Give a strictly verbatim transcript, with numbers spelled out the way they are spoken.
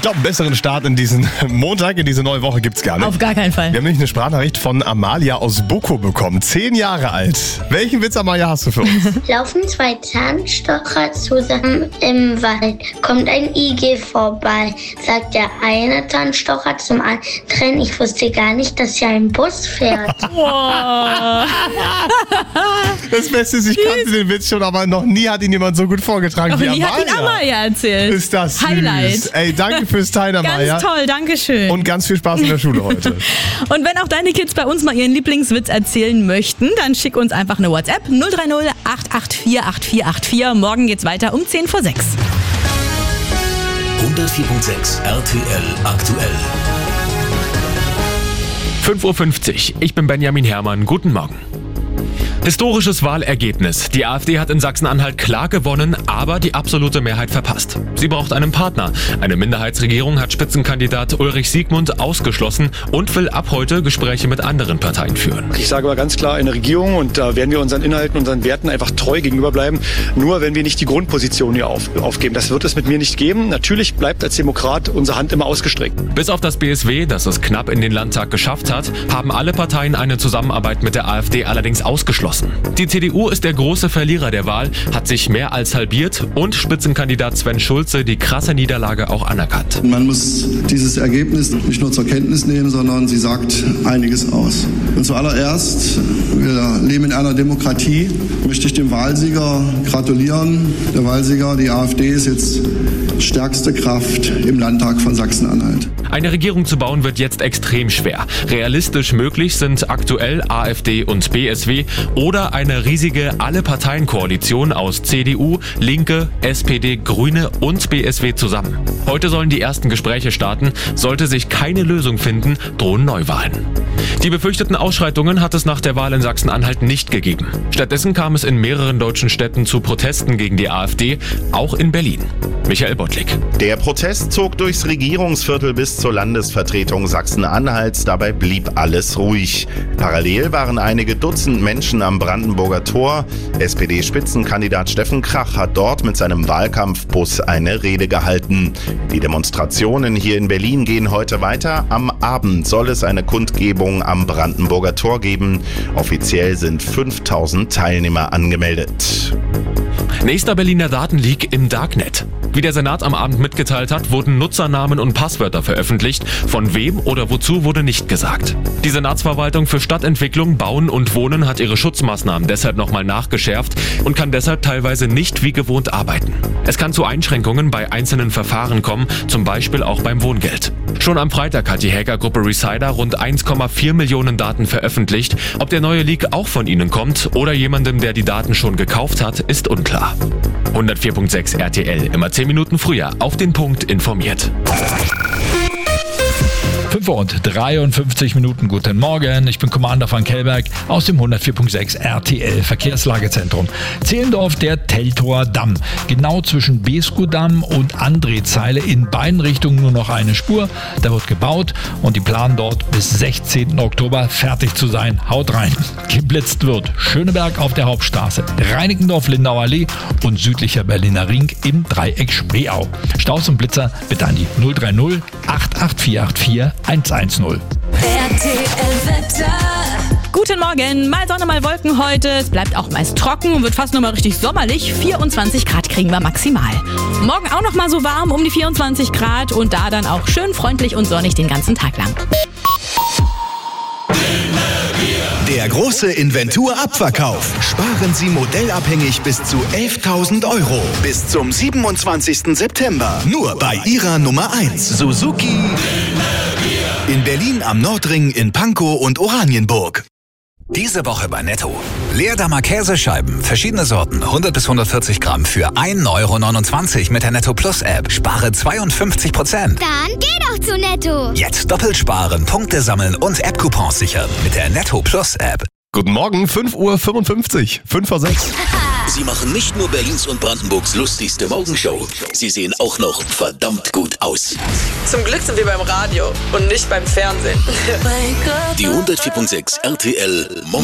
glaube, einen besseren Start in diesen Montag, in diese neue Woche gibt's gar nicht. Auf gar keinen Fall. Wir haben nämlich eine Sprachnachricht von Amalia aus Buko bekommen. Zehn Jahre alt. Welchen Witz, Amalia, hast du für uns? Laufen zwei Zahnstocher zusammen im Wald. Kommt ein Igel vorbei. Sagt der eine Zahnstocher zum anderen, ich wusste gar nicht, dass hier ein Bus fährt. Wow. Das Beste ist, ich kannte den Witz schon, aber noch nie hat ihn jemand so gut vorgetragen Noch wie nie Amalia. hat ihn Amalia erzählt. Ist das süß. Highlight. Ey, danke fürs Teilen, Amalia. Ganz toll, danke schön. Und ganz viel Spaß in der Schule heute. Und wenn auch deine Kids bei uns mal ihren Lieblingswitz erzählen möchten, dann schick uns einfach eine WhatsApp null drei null acht acht vier acht vier acht vier. Morgen geht's weiter um zehn vor sechs. hundertvier Komma sechs R T L aktuell. fünf Uhr fünfzig. Ich bin Benjamin Herrmann. Guten Morgen. Historisches Wahlergebnis. Die AfD hat in Sachsen-Anhalt klar gewonnen, aber die absolute Mehrheit verpasst. Sie braucht einen Partner. Eine Minderheitsregierung hat Spitzenkandidat Ulrich Siegmund ausgeschlossen und will ab heute Gespräche mit anderen Parteien führen. Ich sage aber ganz klar, eine Regierung, und da werden wir unseren Inhalten, unseren Werten einfach treu gegenüber bleiben, nur wenn wir nicht die Grundposition hier auf, aufgeben. Das wird es mit mir nicht geben. Natürlich bleibt als Demokrat unsere Hand immer ausgestreckt. Bis auf das B S W, das es knapp in den Landtag geschafft hat, haben alle Parteien eine Zusammenarbeit mit der AfD allerdings ausgeschlossen. Die C D U ist der große Verlierer der Wahl, hat sich mehr als halbiert und Spitzenkandidat Sven Schulze die krasse Niederlage auch anerkannt. Man muss dieses Ergebnis nicht nur zur Kenntnis nehmen, sondern sie sagt einiges aus. Und zuallererst, wir leben in einer Demokratie, möchte ich dem Wahlsieger gratulieren. Der Wahlsieger, die AfD, ist jetzt stärkste Kraft im Landtag von Sachsen-Anhalt. Eine Regierung zu bauen wird jetzt extrem schwer. Realistisch möglich sind aktuell AfD und B S W oder eine riesige Alle-Parteien-Koalition aus C D U, Linke, S P D, Grüne und B S W zusammen. Heute sollen die ersten Gespräche starten. Sollte sich keine Lösung finden, drohen Neuwahlen. Die befürchteten Ausschreitungen hat es nach der Wahl in Sachsen-Anhalt nicht gegeben. Stattdessen kam es in mehreren deutschen Städten zu Protesten gegen die AfD, auch in Berlin. Michael Bottlik. Der Protest zog durchs Regierungsviertel bis zur Landesvertretung Sachsen-Anhalts. Dabei blieb alles ruhig. Parallel waren einige Dutzend Menschen am Brandenburger Tor. S P D-Spitzenkandidat Steffen Krach hat dort mit seinem Wahlkampfbus eine Rede gehalten. Die Demonstrationen hier in Berlin gehen heute weiter. Am Abend soll es eine Kundgebung am Brandenburger Tor geben. Offiziell sind fünftausend Teilnehmer angemeldet. Nächster Berliner Datenleak im Darknet. Wie der Senat am Abend mitgeteilt hat, wurden Nutzernamen und Passwörter veröffentlicht. Von wem oder wozu wurde nicht gesagt. Die Senatsverwaltung für Stadtentwicklung, Bauen und Wohnen hat ihre Schutzmaßnahmen deshalb nochmal nachgeschärft und kann deshalb teilweise nicht wie gewohnt arbeiten. Es kann zu Einschränkungen bei einzelnen Verfahren kommen, zum Beispiel auch beim Wohngeld. Schon am Freitag hat die Hackergruppe Resider rund eins Komma vier Millionen Daten veröffentlicht. Ob der neue Leak auch von ihnen kommt oder jemandem, der die Daten schon gekauft hat, ist unklar. hundertvier Komma sechs R T L, immer zehn Minuten früher auf den Punkt informiert. fünf Uhr und dreiundfünfzig Minuten. Guten Morgen, ich bin Commander von Kellberg aus dem hundertvier Komma sechs R T L Verkehrslagezentrum. Zehlendorf, der Teltower Damm. Genau zwischen Beskow-Damm und André-Zeile in beiden Richtungen nur noch eine Spur. Da wird gebaut und die planen dort bis sechzehnten Oktober fertig zu sein. Haut rein. Geblitzt wird Schöneberg auf der Hauptstraße, Reinickendorf-Lindauer Allee und südlicher Berliner Ring im Dreieck Spreeau. Staus und Blitzer bitte an die null drei null acht acht vier acht vier eins eins null. R T L-Wetter. Guten Morgen, mal Sonne, mal Wolken heute. Es bleibt auch meist trocken und wird fast nur mal richtig sommerlich. vierundzwanzig Grad kriegen wir maximal. Morgen auch noch mal so warm, um die vierundzwanzig Grad und da dann auch schön freundlich und sonnig den ganzen Tag lang. Der große Inventur-Abverkauf. Sparen Sie modellabhängig bis zu elftausend Euro. Bis zum siebenundzwanzigsten September. Nur bei Ihrer Nummer eins. Suzuki. In Berlin am Nordring, in Pankow und Oranienburg. Diese Woche bei Netto. Leerdammer Käsescheiben, verschiedene Sorten, hundert bis hundertvierzig Gramm für ein Euro neunundzwanzig mit der Netto Plus App. Spare zweiundfünfzig Prozent. Dann geh doch zu Netto. Jetzt doppelt sparen, Punkte sammeln und App-Coupons sichern mit der Netto Plus App. Guten Morgen, fünf Uhr fünfundfünfzig, fünf vor sechs. Sie machen nicht nur Berlins und Brandenburgs lustigste Morgenshow, sie sehen auch noch verdammt gut aus. Zum Glück sind wir beim Radio und nicht beim Fernsehen. Die hundertvier Komma sechs R T L